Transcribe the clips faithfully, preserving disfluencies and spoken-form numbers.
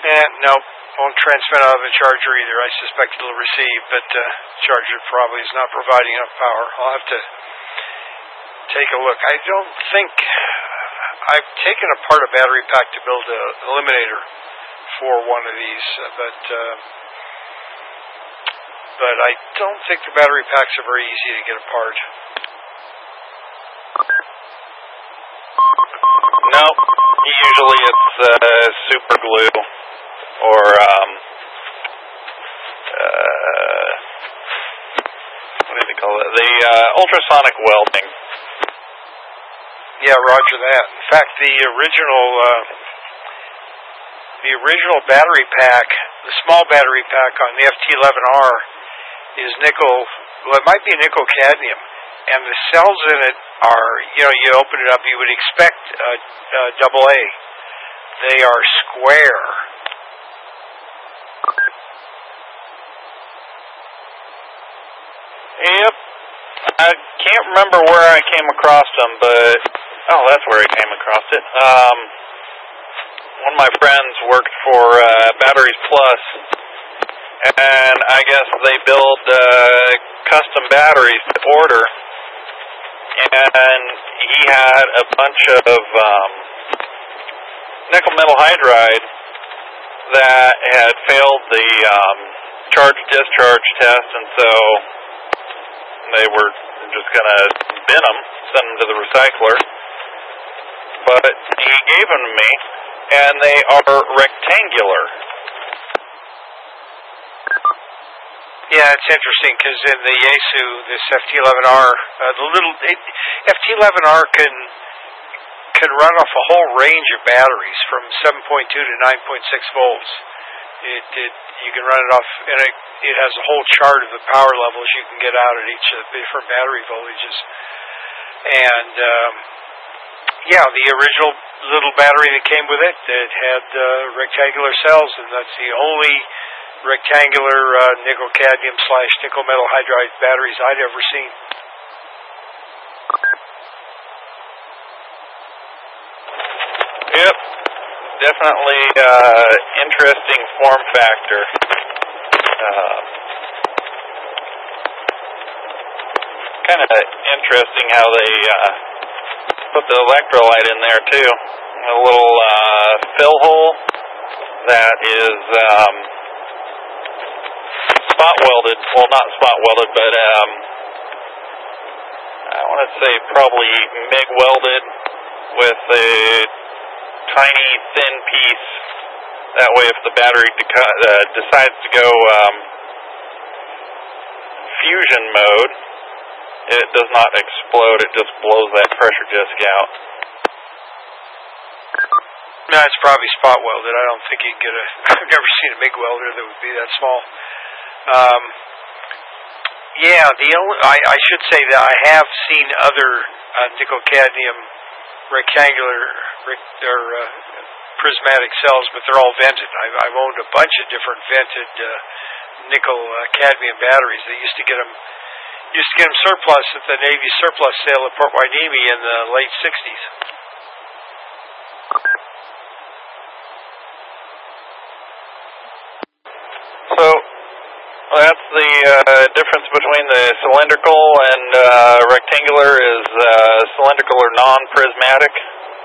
Eh, no, won't transmit out of the charger either. I suspect it'll receive, but uh, charger probably is not providing enough power. I'll have to take a look. I don't think I've taken apart a battery pack to build an eliminator for one of these, uh, but uh, but I don't think the battery packs are very easy to get apart. No, usually it's uh, super glue or um, uh, what do they call it? The uh, ultrasonic welding. Yeah, roger that. In fact, the original uh, the original battery pack, the small battery pack on the F T eleven R is nickel. Well, it might be nickel cadmium, and the cells in it are, you know, you open it up, you would expect a, a double A. They are square. Yep. I can't remember where I came across them, but oh, that's where I came across it. Um, one of my friends worked for uh, Batteries Plus, and I guess they build uh, custom batteries to order, and he had a bunch of um, nickel metal hydride that had failed the um, charge-discharge test, and so they were just going to bin them, send them to the recycler. But he gave them to me, and they are rectangular. Yeah, it's interesting because in the Yaesu, this F T eleven R, uh, the little it, F T eleven R can can run off a whole range of batteries from seven point two to nine point six volts. It, it you can run it off, and it it has a whole chart of the power levels you can get out at each of the different battery voltages. And um, yeah, the original little battery that came with it, it had uh, rectangular cells, and that's the only rectangular uh, nickel cadmium slash nickel metal hydride batteries I'd ever seen. Yep, definitely uh, interesting form factor. Uh, kind of interesting how they uh, put the electrolyte in there too. A little uh, fill hole that is um, spot welded. Well, not spot welded, but um, I want to say probably MIG welded with a tiny thin piece. That way, if the battery deca- uh, decides to go um, fusion mode, it does not explode. It just blows that pressure disc out. No, it's probably spot welded. I don't think you can get a. I've never seen a MIG welder that would be that small. Um, yeah, the only, I, I should say that I have seen other uh, nickel cadmium rectangular or uh, prismatic cells, but they're all vented. I've, I've owned a bunch of different vented uh, nickel uh, cadmium batteries. They used to get them used to get them surplus at the Navy surplus sale at Port Hueneme in the late sixties. So that's the uh, difference between the cylindrical and uh, rectangular is uh, cylindrical or non-prismatic.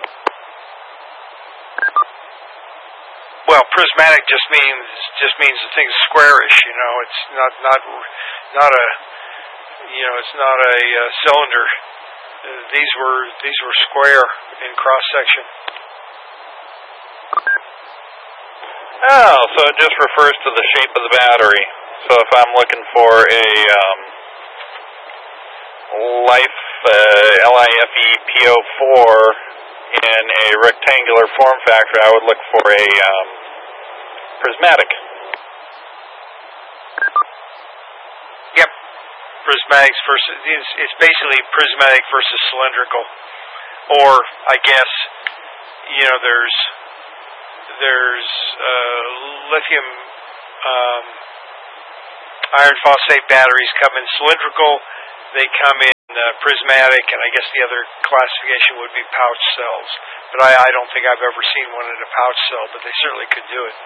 Well, prismatic just means just means the thing's squarish. You know, it's not not not a you know it's not a uh, cylinder. Uh, these were these were square in cross section. Oh, so it just refers to the shape of the battery. So if I'm looking for a um, Life uh, L I F E P O four in a rectangular form factor, I would look for a um, prismatic. Yep, prismatics versus it's, it's basically prismatic versus cylindrical, or I guess you know there's there's uh, lithium um, iron phosphate batteries come in cylindrical. They come in uh, prismatic, and I guess the other classification would be pouch cells. But I, I don't think I've ever seen one in a pouch cell, but they certainly could do it.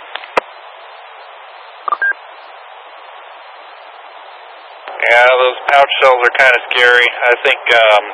Yeah, those pouch cells are kind of scary. I think, um,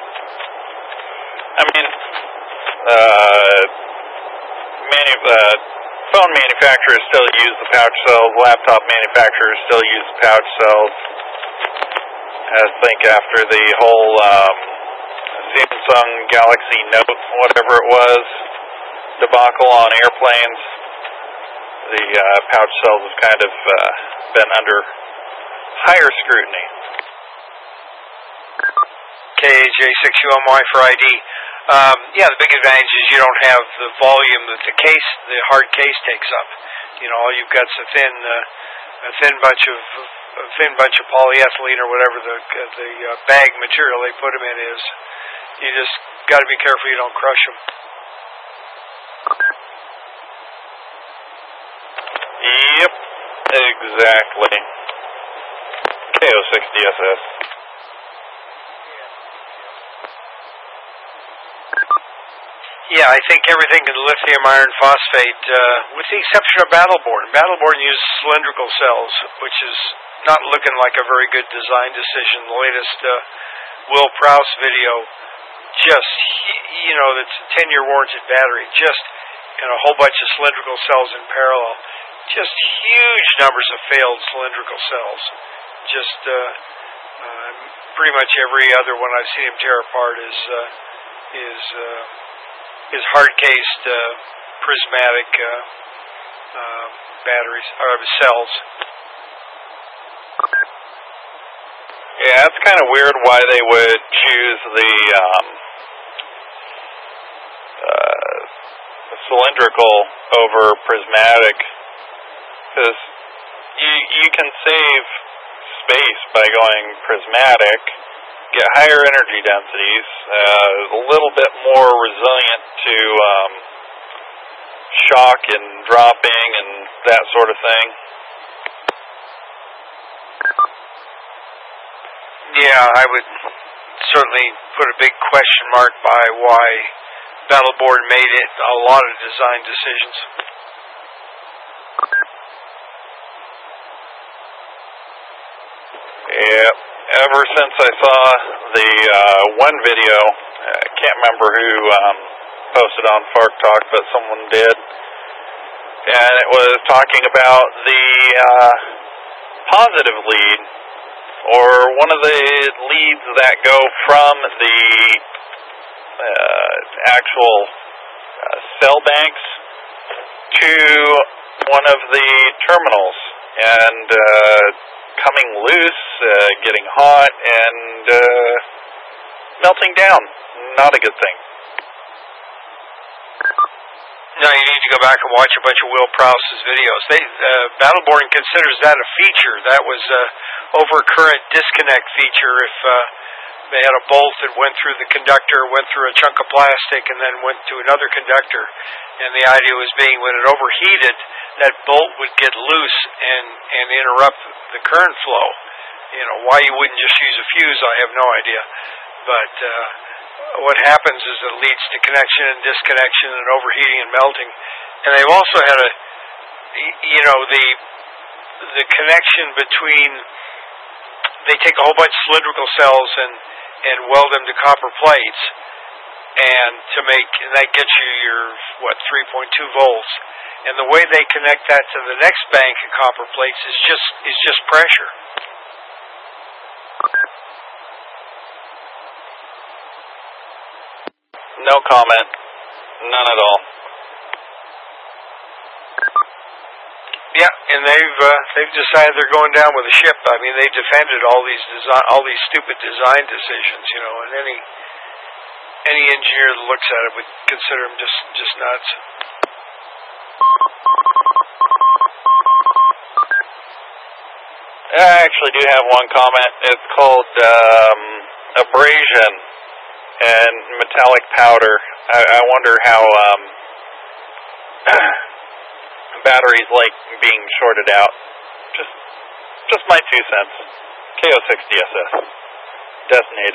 I mean, uh, manu uh, phone manufacturers still use the pouch cells, laptop manufacturers still use the pouch cells. I think after the whole um, Samsung Galaxy Note, whatever it was, debacle on airplanes, the uh, pouch cells have kind of uh, been under higher scrutiny. K H A six U M Y for I D. Um, yeah, the big advantage is you don't have the volume that the case, the hard case takes up. You know, all you've got is a thin, uh, a thin bunch of, a thin bunch of polyethylene or whatever the uh, the uh, bag material they put them in is. You just got to be careful you don't crush them. Yep, exactly. K O six D S S. Yeah, I think everything in lithium iron phosphate, uh, with the exception of Battleborn. Battleborn uses cylindrical cells, which is not looking like a very good design decision. The latest uh, Will Prowse video, just, you know, that's a ten-year warranted battery, just in a whole bunch of cylindrical cells in parallel. Just huge numbers of failed cylindrical cells. Just uh, uh, pretty much every other one I've seen him tear apart is uh, is uh, is hard-cased uh, prismatic uh, uh, batteries or cells. Yeah, it's kind of weird why they would choose the um, uh, cylindrical over prismatic, because you you can save space by going prismatic, get higher energy densities, uh, a little bit more resilient to um, shock and dropping and that sort of thing. Yeah, I would certainly put a big question mark by why Battleborn made it a lot of design decisions. Yeah, ever since I saw the uh, one video, I can't remember who um, posted on Fark Talk, but someone did, and it was talking about the uh, positive lead, or one of the leads that go from the uh, actual uh, cell banks to one of the terminals, and uh, coming loose, uh, getting hot, and uh, melting down. Not a good thing. No, you need to go back and watch a bunch of Will Prowse's videos. They, uh, Battleborn considers that a feature. That was a overcurrent disconnect feature. If uh, they had a bolt that went through the conductor, went through a chunk of plastic, and then went to another conductor. And the idea was being when it overheated, that bolt would get loose and, and interrupt the current flow. You know, why you wouldn't just use a fuse, I have no idea. But uh, what happens is it leads to connection and disconnection and overheating and melting. And they've also had a, you know, the the connection between, they take a whole bunch of cylindrical cells and, and weld them to copper plates, and to make, and that gets you your, what, three point two volts. And the way they connect that to the next bank of copper plates is just is just pressure. No comment. None at all. Yeah, and they've uh, they've decided they're going down with a ship. I mean, they defended all these design, all these stupid design decisions, you know, and any any engineer that looks at it would consider them just just nuts. I actually do have one comment. It's called um, abrasion and metallic powder. I, I wonder how um, batteries like being shorted out. Just, just my two cents. K O six D S S. Designated.